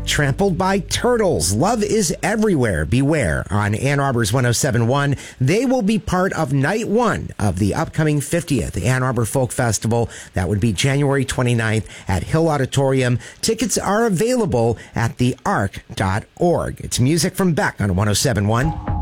Trampled by Turtles. Love is Everywhere. Beware on Ann Arbor's 107.1. They will be part of night one of the upcoming 50th Ann Arbor Folk Festival. That would be January 29th at Hill Auditorium. Tickets are available at thearc.org. It's music from Beck on 107.1.